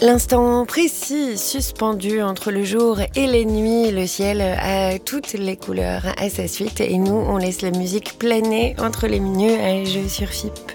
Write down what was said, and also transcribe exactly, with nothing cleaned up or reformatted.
L'instant précis, suspendu entre le jour et les nuits, le ciel a toutes les couleurs à sa suite et nous, on laisse la musique planer entre les nuages sur F I P.